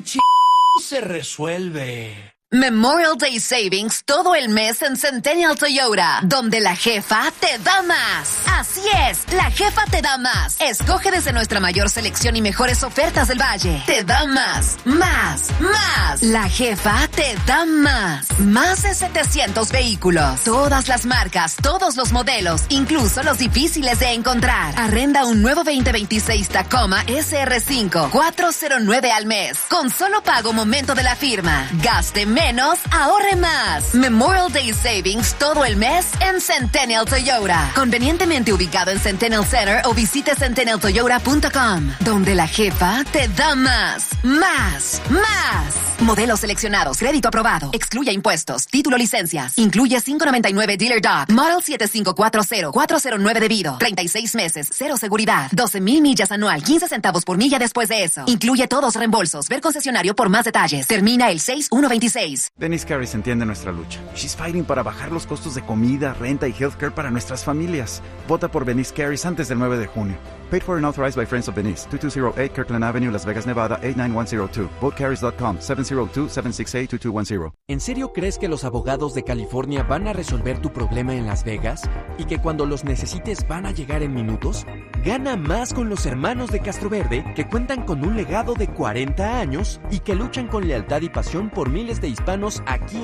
se resuelve. Memorial Day Savings todo el mes en Centennial Toyota, donde la jefa te da más. Así es, la jefa te da más. Escoge desde nuestra mayor selección y mejores ofertas del valle. Te da más, más, más. La jefa te da más. Más de 700 vehículos. Todas las marcas, todos los modelos, incluso los difíciles de encontrar. Arrenda un nuevo 2026 Tacoma SR5, $409 al mes. Con solo pago momento de la firma. Gaste menos, ahorre más. Memorial Day Savings todo el mes en Centennial Toyota. Convenientemente ubicado en Centennial Center o visite centennialtoyota.com, donde la jefa te da más, más, más. Modelos seleccionados, crédito aprobado, excluye impuestos, título, licencias. Incluye $5.99 Dealer Doc, Model 7540, $409 debido, 36 meses, cero seguridad, 12,000 millas anual, 15 centavos por milla después de eso. Incluye todos reembolsos, ver concesionario por más detalles. Termina el 6/1/26. Denise Carris entiende nuestra lucha. She's fighting para bajar los costos de comida, renta y healthcare para nuestras familias. Vota por Denise Carris antes del 9 de junio. Paid for and authorized by Friends of Denise. 2208 Kirkland Avenue, Las Vegas, Nevada, 89102. VoteCarries.com, 702-768-2210. ¿En serio crees que los abogados de California van a resolver tu problema en Las Vegas? ¿Y que cuando los necesites van a llegar en minutos? Gana más con los hermanos de Castroverde, que cuentan con un legado de 40 años y que luchan con lealtad y pasión por miles de hispanos aquí